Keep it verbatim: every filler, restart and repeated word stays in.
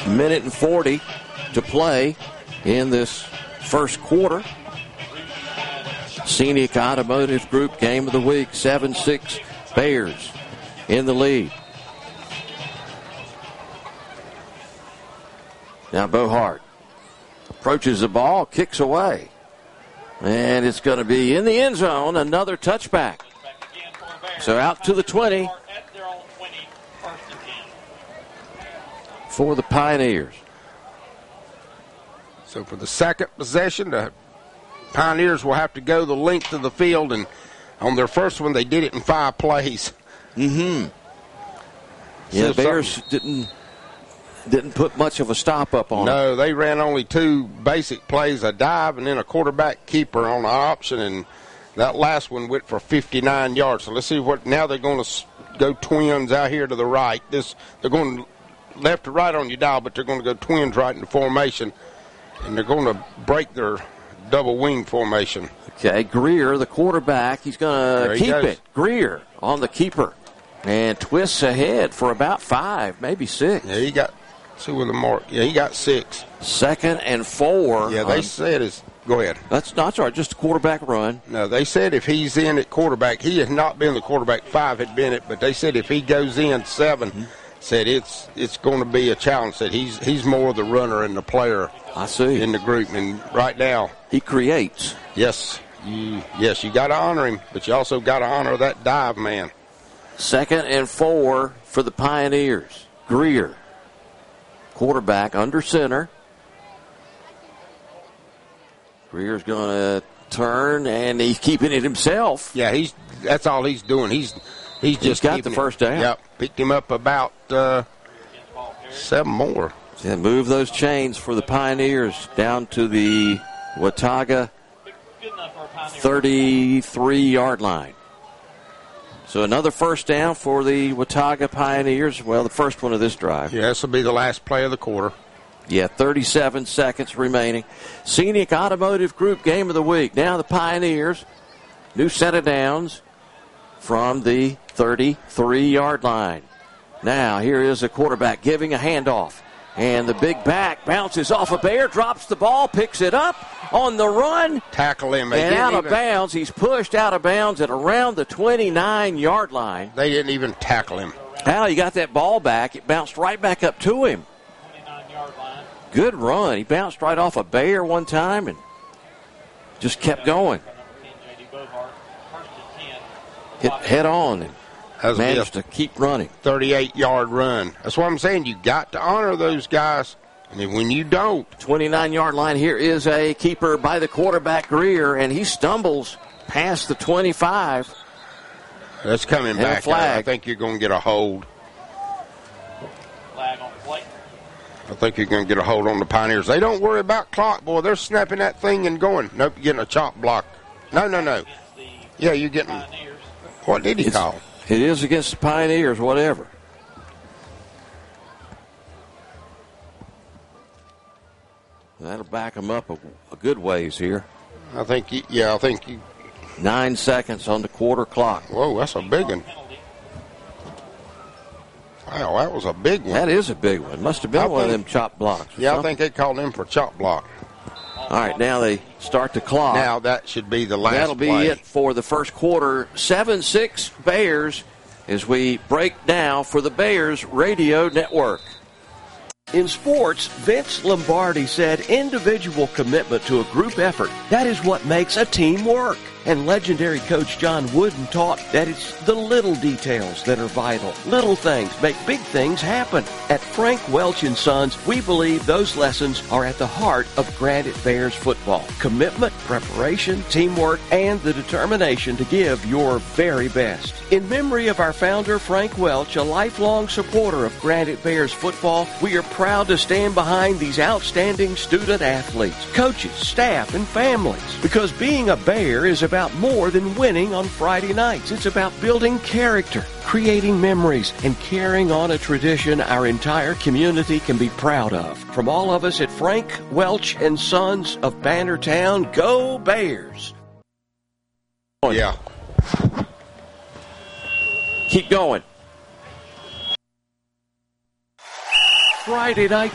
Minute and forty to play in this first quarter. Scenic Automotive Group Game of the Week, seven six Bears in the lead. Now Bohart approaches the ball, kicks away. And it's going to be in the end zone, another touchback. So out to the twenty for the Pioneers. So for the second possession, the Pioneers will have to go the length of the field, and on their first one, they did it in five plays. Mm-hmm. Yeah, the Bears didn't didn't put much of a stop up on it. No, they ran only two basic plays, a dive and then a quarterback keeper on the option, and that last one went for fifty-nine yards. So let's see what, now they're going to go twins out here to the right. This They're going left to right on your dial, but they're going to go twins right in the formation, and they're going to break their double wing formation. Okay, Greer, the quarterback, he's going to keep it. Greer on the keeper and twists ahead for about five, maybe six. Yeah, he got, see where the mark, yeah, he got six. Second and four. Yeah, they um, said it's, go ahead. That's not sorry, just a quarterback run. No, they said if he's in at quarterback, he has not been the quarterback, five had been it, but they said if he goes in seven, mm-hmm. said it's it's going to be a challenge. Said he's he's more the runner and the player. I see. In the group, and right now he creates. Yes, you yes you got to honor him, but you also got to honor that dive man. Second and four for the Pioneers. Greer, quarterback under center. Greer's going to turn, and he's keeping it himself. Yeah, he's that's all he's doing. He's he's just he's got the first down. Yep, picked him up about uh, seven more. Yeah, move those chains for the Pioneers down to the Watauga thirty-three-yard line. So another first down for the Watauga Pioneers. Well, the first one of this drive. Yeah, this will be the last play of the quarter. Yeah, thirty-seven seconds remaining. Scenic Automotive Group Game of the Week. Now the Pioneers, new set of downs from the thirty-three-yard line. Now here is a quarterback giving a handoff. And the big back bounces off a Bear, drops the ball, picks it up on the run. Tackle him. They and out even, of bounds. He's pushed out of bounds at around the twenty-nine-yard line. They didn't even tackle him. Now he got that ball back. It bounced right back up to him. Good run. He bounced right off a Bear one time and just kept going. Hit head on and Has managed to keep running. thirty-eight-yard run. That's what I'm saying. You got to honor those guys. And when you don't. twenty-nine-yard line. Here is a keeper by the quarterback, Greer, and he stumbles past the twenty-five. That's coming and back. A flag. I think you're going to get a hold. Flag on the plate. I think you're going to get a hold on the Pioneers. They don't worry about clock, boy. They're snapping that thing and going. Nope, you're getting a chop block. No, no, no. Yeah, you're getting. What did he it's, call? It is against the Pioneers, whatever. That'll back them up a, a good ways here. I think, he, yeah, I think. He, Nine seconds on the quarter clock. Whoa, that's a big one. Wow, that was a big one. That is a big one. Must have been I one think, of them chop blocks. Yeah, something. I think they called him for chop block. All right, now they start the clock. Now that should be the last That'll be play. it for the first quarter. seven six Bears as we break now for the Bears Radio Network. In sports, Vince Lombardi said individual commitment to a group effort, that is what makes a team work. And legendary coach John Wooden taught that it's the little details that are vital. Little things make big things happen. At Frank Welch and Sons, we believe those lessons are at the heart of Granite Bears football. Commitment, preparation, teamwork, and the determination to give your very best. In memory of our founder, Frank Welch, a lifelong supporter of Granite Bears football, we are proud to stand behind these outstanding student athletes, coaches, staff, and families. Because being a Bear is about more than winning on Friday nights. It's about building character, creating memories, and carrying on a tradition our entire community can be proud of. From all of us at Frank Welch and Sons of Bannertown, go Bears! Yeah. Keep going. Friday night